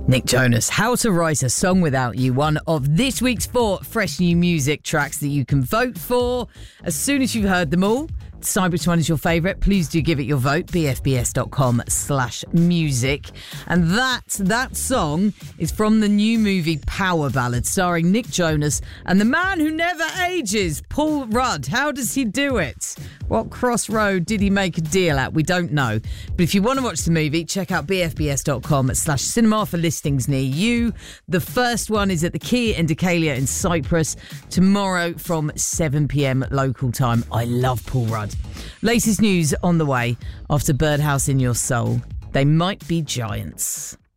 Nick Jonas, How to Write a Song Without You, one of this week's 4 fresh new music tracks that you can vote for. As soon as you've heard them all, decide which one is your favourite. Please do give it your vote, bfbs.com/music. And that song is from the new movie Power Ballad, starring Nick Jonas and the man who never ages, Paul Rudd. How does he do it? What crossroad did he make a deal at? We don't know. But if you want to watch the movie, check out bfbs.com/cinema for listings near you. The first one is at the Quay in Decalia in Cyprus tomorrow from 7 p.m. local time. I love Paul Rudd. Latest news on the way after Birdhouse in Your Soul. They might be giants.